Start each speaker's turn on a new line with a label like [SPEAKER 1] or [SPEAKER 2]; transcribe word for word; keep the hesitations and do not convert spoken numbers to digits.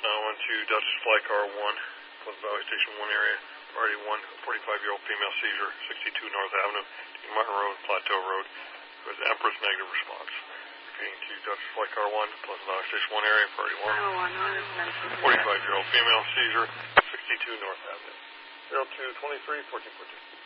[SPEAKER 1] now on to Dutchess Flight Car one, Pleasant Valley Station one area. Priority one, forty-five-year-old female seizure, sixty-two North Avenue, Martin Road, Plateau Road. With Empress negative response. Repeating to Dutchess Flight Car one, Pleasant Valley Station one area. Priority one, forty-five-year-old female seizure, sixty-two North Avenue. zero two twenty-three fourteen fourteen.